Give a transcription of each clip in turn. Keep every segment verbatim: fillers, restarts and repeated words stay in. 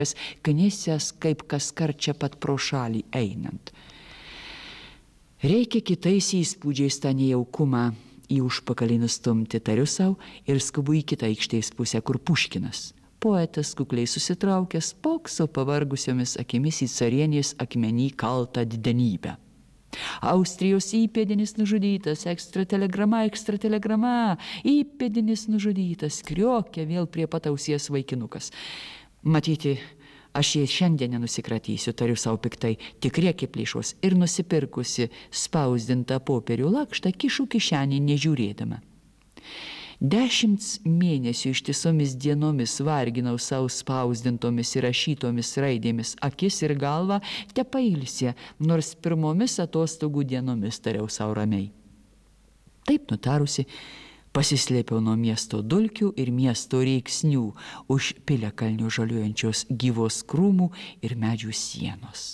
knisęs kaip kaskart čia pat pro šalį einant. Reikia kitais įspūdžiais tą nejaukumą į užpakalį nustumti, tariu sau, ir skubu į kitą aikštės pusę, kur Puškinas. Poetas kukliai susitraukęs pokso pavargusiomis akimis į carienės akmenį kaltą didenybę. Austrijos įpėdinis nužudytas, ekstra telegrama, ekstra telegrama, įpėdinis nužudytas, kriokia vėl prie pat ausies vaikinukas. Matyti, aš jai šiandien nenusikratysiu, tariu savo piktai, tik rėkė plyšos ir nusipirkusi spausdintą popierių lakštą kišu kišenį nežiūrėdama. Dešimt mėnesių ištisomis dienomis varginau savo spausdintomis ir rašytomis raidėmis akis ir galvą, te pailsė, nors pirmomis atostogų dienomis tariau savo ramiai. Taip nutarusi, pasislėpiau nuo miesto dulkių ir miesto reiksnių už piliakalnių žaliuojančios gyvos krūmų ir medžių sienos.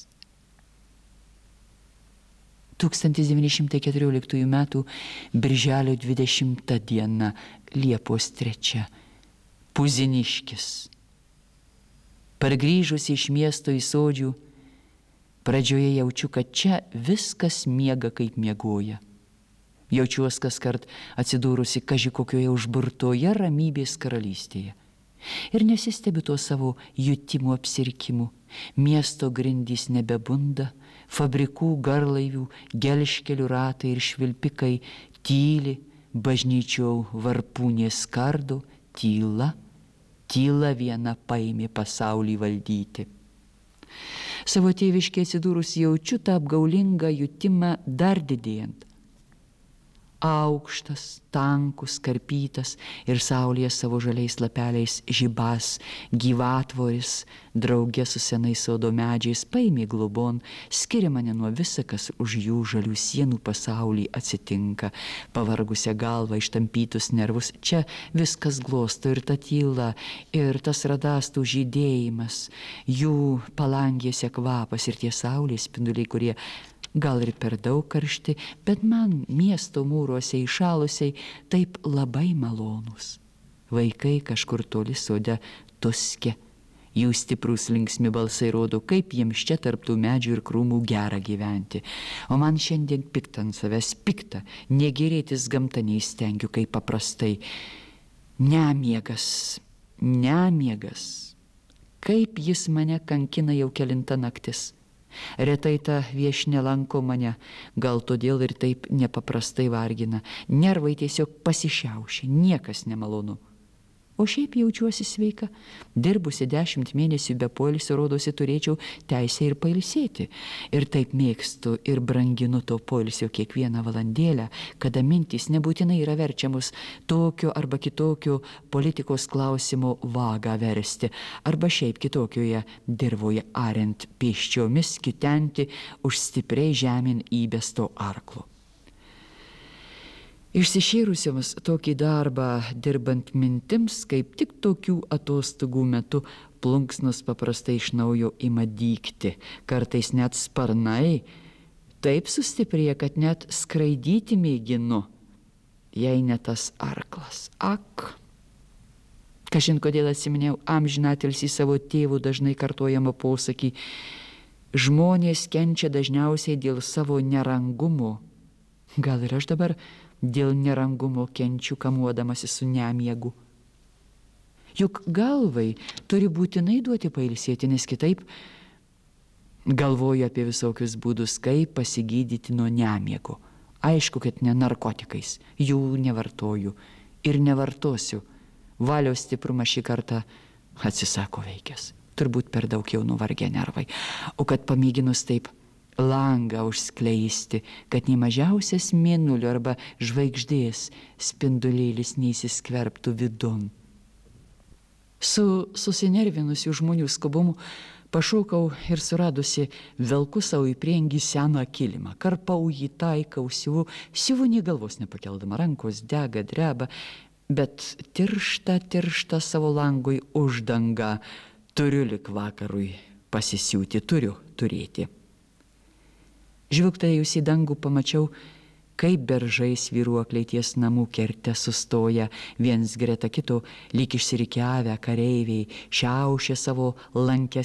tūkstantis devyni šimtai keturioliktųjų metų birželio dvidešimta diena, Liepos trečia. Puziniškis. Pargrįžusi iš miesto į sodžių, pradžioje jaučiu, kad čia viskas miega kaip miegoja. Jaučiuos kaskart atsidūrusi kaži kokioje užburtoje ramybės karalystėje. Ir nesistebiu to savo jutimų apsirikimų. Miesto grindys nebebunda, fabrikų garlaivių, gelžkelių ratai ir švilpikai tyli, bažnyčių varpūnės skardo, tyla, tyla viena paėmė pasaulį valdyti. Savo tėviškai atsidūrus jaučiu tą apgaulingą jutimą dar didėjant. Aukštas, tankus, karpytas ir saulėje savo žaliais lapeliais žibas, gyvatvoris, drauge su senais sodo medžiais paėmė globon, skiria mane nuo visa, kas už jų žalių sienų pasaulį atsitinka. Pavargusią galvą, ištampytus nervus, čia viskas glosto ir ta tyla, ir tas radastų žydėjimas, jų palangėse kvapas ir tie saulės spinduliai, kurie gal ir per daug karšti, bet man miesto mūruose įšalusiai taip labai malonus. Vaikai kažkur toli sode tuske. Jų stiprus linksmi balsai rodo, kaip jiems čia tarp tų medžių ir krūmų gera gyventi. O man šiandien pikta ant savęs, pikta, negerėtis gamta neįstengiu, kaip paprastai. Nemiegas, nemiegas. Kaip jis mane kankina jau kelinta naktis. Retai ta viešne lanko mane, gal todėl ir taip nepaprastai vargina. Nervai tiesiog pasišiaušia, niekas nemalonu. O šiaip jaučiuosi sveika. Dirbusi dešimt mėnesių be poilsio, rodosi, turėčiau teisę ir pailsėti. Ir taip mėgstu ir branginu to poilsio kiekvieną valandėlę, kada mintys nebūtinai yra verčiamus tokio arba kitokio politikos klausimo vagą versti, arba šiaip kitokioje dirvoje ariant pėsčiomis kitenti už stipriai žemyn įbesto arklo. Išsišėrusioms tokį darbą dirbant mintims, kaip tik tokių atostogų metu plunksnos paprastai iš naujo ima dygti, kartais net sparnai, taip sustiprėja, kad net skraidyti mėginu, jei ne tas arklas. Ak! Kažin kodėl atsiminiau amžinatilsį savo tėvų dažnai kartojamą posakį, žmonės kenčia dažniausiai dėl savo nerangumo. Gal ir aš dabar dėl nerangumo kenčiu, kamuodamasi su nemiegu. Juk galvai turi būtinai duoti pailsėti, nes kitaip galvoju apie visokius būdus, kaip pasigydyti nuo nemiego. Aišku, kad ne narkotikais, jų nevartoju ir nevartosiu. Valios stiprumas šį kartą atsisako veikęs. Turbūt per daug jau nuvargę nervai. O kad pamėginus taip langą užskleisti, kad nei mažiausias mėnulio arba žvaigždės spindulėlis neįsiskverbtų vidun. Su susinervinusių žmonių skubumu pašaukau ir suradusi velku savo į priengį seną kilimą. Karpau jį, taikau, siuvu, siuvu nei galvos nepakeldama, rankos dega, dreba, bet tiršta, tiršta savo langui uždanga. Turiu lik vakarui pasisiūti, turiu turėti. Žvilgtelėjus į dangų pamačiau, kaip beržai svyruokliai ties namų kerte sustoja, viens greta kito, lyg išsirikiavę kareiviai, šiaušia savo lankias